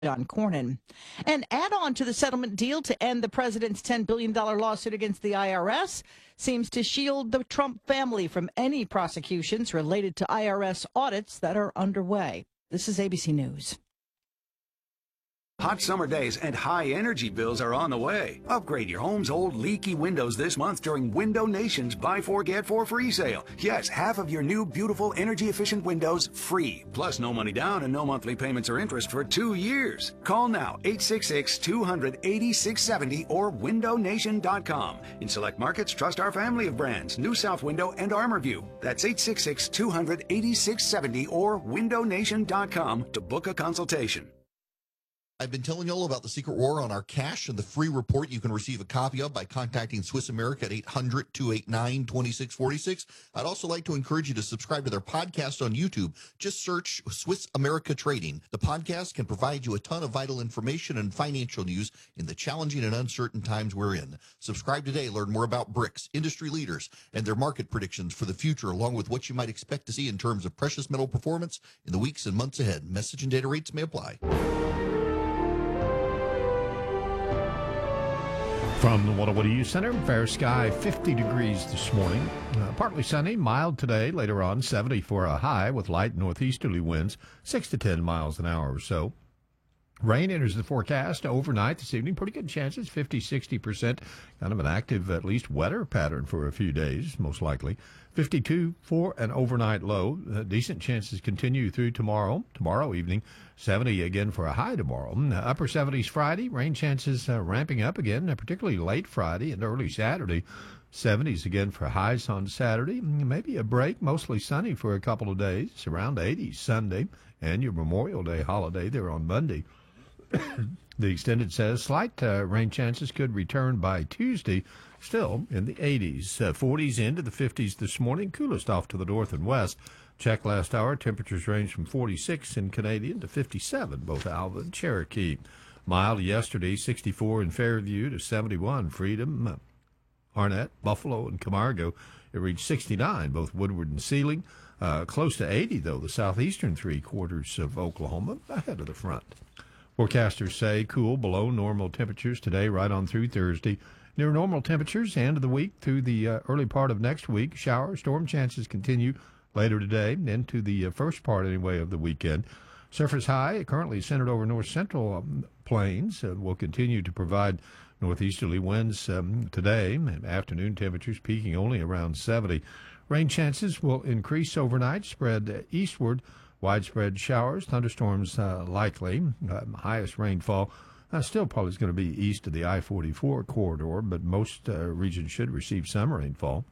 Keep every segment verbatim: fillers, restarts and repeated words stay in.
John Cornyn. An add-on to the settlement deal to end the president's ten billion dollars lawsuit against the I R S seems to shield the Trump family from any prosecutions related to I R S audits that are underway. This is A B C News. Hot summer days and high energy bills are on the way. Upgrade your home's old leaky windows this month during Window Nation's Buy Four Get Four free sale. Yes, half of your new beautiful energy efficient windows free. Plus no money down and no monthly payments or interest for two years. Call now eight six six, two hundred, eighty-six seventy or window nation dot com. In select markets, trust our family of brands, New South Window and ArmorView. That's eight six six, two hundred, eighty-six seventy or window nation dot com to book a consultation. I've been telling you all about the secret war on our cash and the free report you can receive a copy of by contacting Swiss America at eight hundred, two eight nine, two six four six. I'd also like to encourage you to subscribe to their podcast on YouTube. Just search Swiss America Trading. The podcast can provide you a ton of vital information and financial news in the challenging and uncertain times we're in. Subscribe today. Learn more about BRICS, industry leaders, and their market predictions for the future, along with what you might expect to see in terms of precious metal performance in the weeks and months ahead. Message and data rates may apply. From the Walla Walla Youth Center, fair sky, fifty degrees this morning. Uh, partly sunny, mild today, later on seventy for a high with light northeasterly winds, six to ten miles an hour or so. Rain enters the forecast overnight this evening. Pretty good chances, fifty, sixty percent. Kind of an active, at least wetter pattern for a few days, most likely. fifty-two for an overnight low. Uh, decent chances continue through tomorrow. Tomorrow evening, seventy again for a high tomorrow. Uh, upper seventies Friday. Rain chances uh, ramping up again, uh, particularly late Friday and early Saturday. seventies again for highs on Saturday. Maybe a break, mostly sunny for a couple of days. Around eighties Sunday and your Memorial Day holiday there on Monday. The extended says slight uh, rain chances could return by Tuesday, still in the eighties. Uh, forties into the fifties this morning, coolest off to the north and west. Check last hour, temperatures range from forty-six in Canadian to fifty-seven, both Alva and Cherokee. Mild yesterday, sixty-four in Fairview to seventy-one, Freedom, uh, Arnett, Buffalo, and Camargo. It reached sixty-nine, both Woodward and Sealing. Uh, close to eighty, though, the southeastern three quarters of Oklahoma, ahead of the front. Forecasters say cool, below normal temperatures today, right on through Thursday. Near normal temperatures, end of the week through the uh, early part of next week. Shower, storm chances continue later today, into the uh, first part, anyway, of the weekend. Surface high, currently centered over north central um, plains, uh, will continue to provide northeasterly winds um, today. Afternoon temperatures peaking only around seventy. Rain chances will increase overnight, spread uh, eastward. Widespread showers, thunderstorms uh, likely. Uh, highest rainfall uh, still probably is going to be east of the I forty-four corridor, but most uh, regions should receive some rainfall.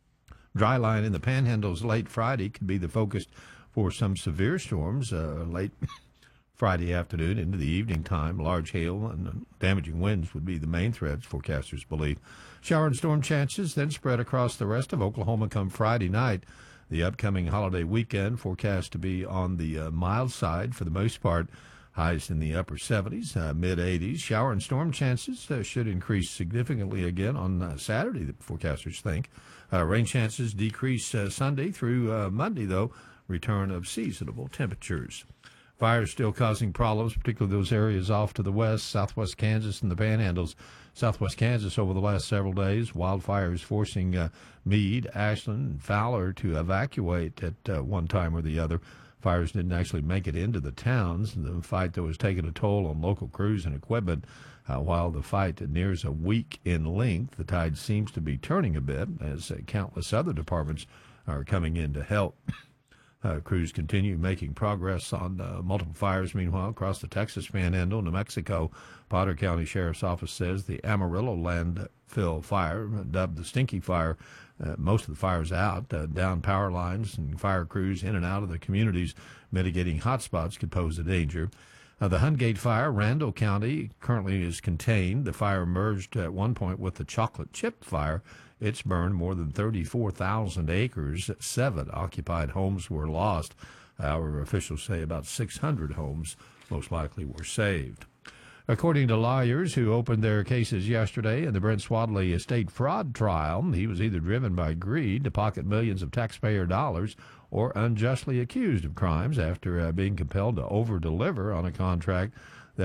Dry line in the Panhandles late Friday could be the focus for some severe storms uh, late Friday afternoon into the evening time. Large hail and damaging winds would be the main threats, forecasters believe. Shower and storm chances then spread across the rest of Oklahoma come Friday night. The upcoming holiday weekend forecast to be on the uh, mild side for the most part. Highs in the upper seventies, uh, mid-eighties. Shower and storm chances uh, should increase significantly again on uh, Saturday, the forecasters think. Uh, rain chances decrease uh, Sunday through uh, Monday, though. Return of seasonable temperatures. Fires still causing problems, particularly those areas off to the west, southwest Kansas and the Panhandles. Southwest Kansas over the last several days, wildfires forcing uh, Meade, Ashland, and Fowler to evacuate at uh, one time or the other. Fires didn't actually make it into the towns. The fight, though, has taken a toll on local crews and equipment. Uh, while the fight nears a week in length, the tide seems to be turning a bit as uh, countless other departments are coming in to help. Uh, crews continue making progress on uh, multiple fires, meanwhile, across the Texas Panhandle, New Mexico. Potter County Sheriff's Office says the Amarillo landfill fire, dubbed the Stinky Fire, uh, most of the fire's out. Uh, down power lines and fire crews in and out of the communities. Mitigating hotspots could pose a danger. Uh, the Hungate Fire, Randall County, currently is contained. The fire merged at one point with the Chocolate Chip Fire. It's burned more than thirty-four thousand acres. Seven occupied homes were lost. Our officials say about six hundred homes most likely were saved. According to lawyers who opened their cases yesterday in the Brent Swadley estate fraud trial, he was either driven by greed to pocket millions of taxpayer dollars or unjustly accused of crimes after uh, being compelled to over-deliver on a contract